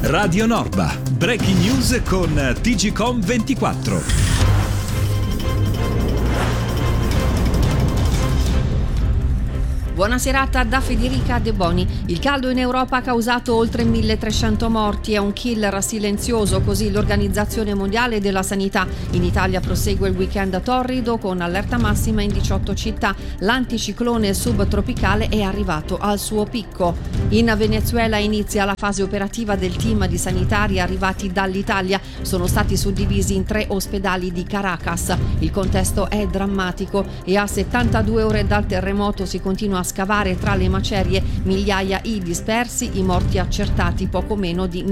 Radio Norba, breaking news con TGcom 24. Buona serata da Federica De Boni. Il caldo in Europa ha causato oltre 1.300 morti, è un killer silenzioso, così l'Organizzazione Mondiale della Sanità. In Italia prosegue il weekend torrido con allerta massima in 18 città. L'anticiclone subtropicale è arrivato al suo picco. In Venezuela inizia la fase operativa del team di sanitari arrivati dall'Italia. Sono stati suddivisi in 3 ospedali di Caracas. Il contesto è drammatico e a 72 ore dal terremoto si continua a scavare tra le macerie, migliaia i dispersi, i morti accertati poco meno di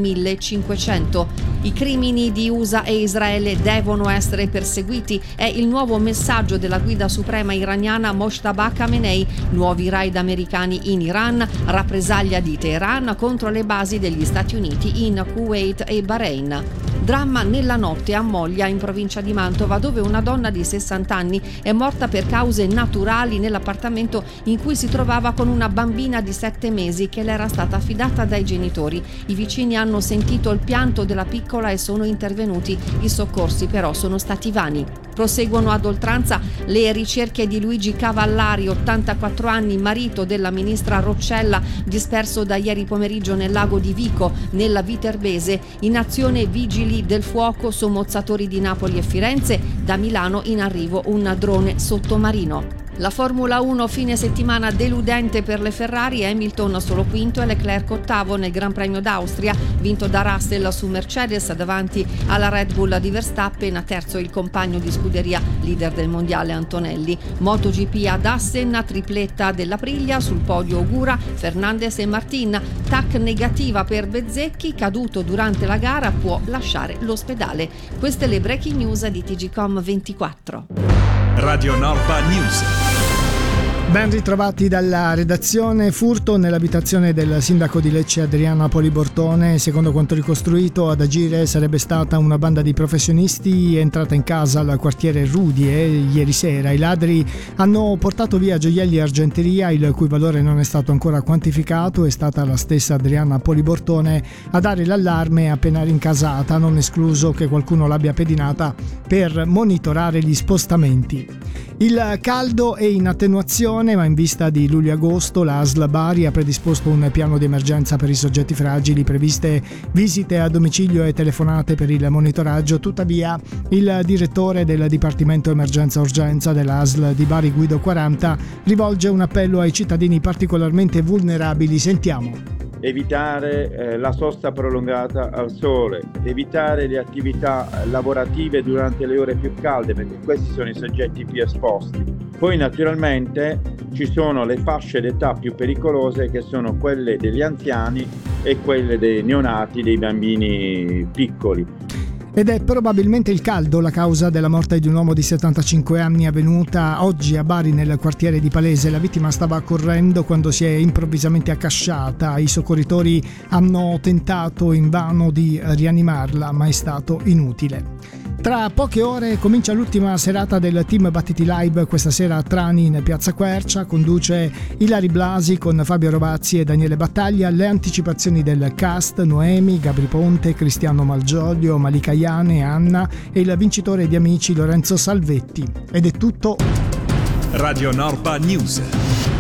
1.500. I crimini di USA e Israele devono essere perseguiti, è il nuovo messaggio della guida suprema iraniana Mojtaba Khamenei. Nuovi raid americani in Iran, rappresaglia di Teheran contro le basi degli Stati Uniti in Kuwait e Bahrain. Dramma nella notte a Moglia, in provincia di Mantova, dove una donna di 60 anni è morta per cause naturali nell'appartamento in cui si trovava con una bambina di 7 mesi che le era stata affidata dai genitori. I vicini hanno sentito il pianto della piccola e sono intervenuti. I soccorsi però sono stati vani. Proseguono ad oltranza le ricerche di Luigi Cavallari, 84 anni, marito della ministra Roccella, disperso da ieri pomeriggio nel lago di Vico, nella Viterbese. In azione vigili del fuoco, sommozzatori di Napoli e Firenze. Da Milano in arrivo un drone sottomarino. La Formula 1 fine settimana deludente per le Ferrari, Hamilton solo quinto e Leclerc ottavo nel Gran Premio d'Austria, vinto da Russell su Mercedes davanti alla Red Bull di Verstappen, a terzo il compagno di scuderia leader del mondiale Antonelli. MotoGP ad Assen, tripletta dell'Aprilia, sul podio Ogura, Fernandez e Martin. TAC negativa per Bezzecchi, caduto durante la gara, può lasciare l'ospedale. Queste le breaking news di TGcom 24. Radio Norba News. Ben ritrovati dalla redazione. Furto nell'abitazione del sindaco di Lecce Adriana Polibortone. Secondo quanto ricostruito, ad agire sarebbe stata una banda di professionisti entrata in casa al quartiere Rudie ieri sera. I ladri hanno portato via gioielli e argenteria, il cui valore non è stato ancora quantificato. È stata la stessa Adriana Polibortone a dare l'allarme appena rincasata, non escluso che qualcuno l'abbia pedinata per monitorare gli spostamenti. Il caldo è in attenuazione, ma in vista di luglio-agosto la ASL Bari ha predisposto un piano di emergenza per i soggetti fragili, previste visite a domicilio e telefonate per il monitoraggio. Tuttavia il direttore del Dipartimento Emergenza-Urgenza della ASL di Bari, Guido 40, rivolge un appello ai cittadini particolarmente vulnerabili. Sentiamo. Evitare la sosta prolungata al sole, evitare le attività lavorative durante le ore più calde, perché questi sono i soggetti più esposti. Poi naturalmente ci sono le fasce d'età più pericolose, che sono quelle degli anziani e quelle dei neonati, dei bambini piccoli. Ed è probabilmente il caldo la causa della morte di un uomo di 75 anni avvenuta oggi a Bari nel quartiere di Palese. La vittima stava correndo quando si è improvvisamente accasciata. I soccorritori hanno tentato invano di rianimarla, ma è stato inutile. Tra poche ore comincia l'ultima serata del Team Battiti Live, questa sera a Trani in Piazza Quercia. Conduce Ilari Blasi con Fabio Rovazzi e Daniele Battaglia. Le anticipazioni del cast: Noemi, Gabri Ponte, Cristiano Malgioglio, Malika Iane, Anna e il vincitore di Amici Lorenzo Salvetti. Ed è tutto. Radio Norba News.